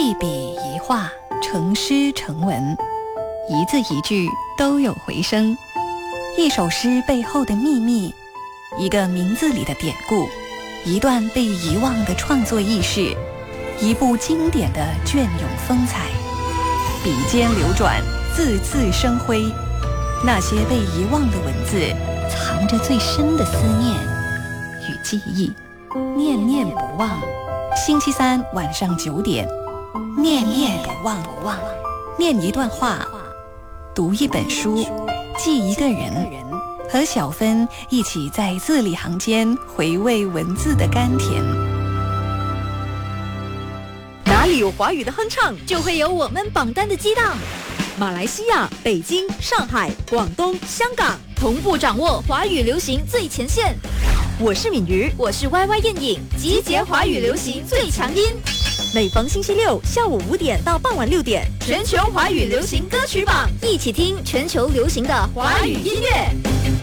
一笔一画，成诗成文，一字一句都有回声。一首诗背后的秘密，一个名字里的典故，一段被遗忘的创作轶事，一部经典的隽永风采。笔尖流转，字字生辉。那些被遗忘的文字，藏着最深的思念与记忆，念念不忘。星期三晚上9点，念念不忘。念一段话，读一本书，记一个人，和小芬一起在字里行间回味文字的甘甜。 哪里有华语的哼唱， 就会有我们榜单的激荡。 马来西亚、北京、上海、广东、香港同步掌握华语流行最前线。 我是敏瑜， 我是 YY 燕颖，集结华语流行最强音。 每逢星期六下午5点到傍晚6点， 全球华语流行歌曲榜，一起听全球流行的华语音乐。